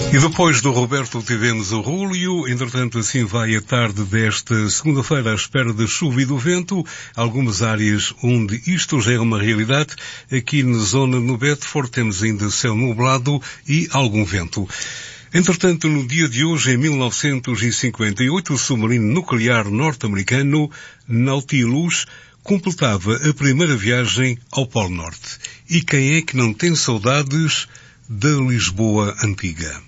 E depois do Roberto tivemos o Rúlio, entretanto assim vai a tarde desta segunda-feira à espera da chuva e do vento, algumas áreas onde isto já é uma realidade, aqui na zona no Bedford temos ainda céu nublado e algum vento. Entretanto, no dia de hoje, em 1958, o submarino nuclear norte-americano Nautilus completava a primeira viagem ao Polo Norte. E quem é que não tem saudades da Lisboa antiga?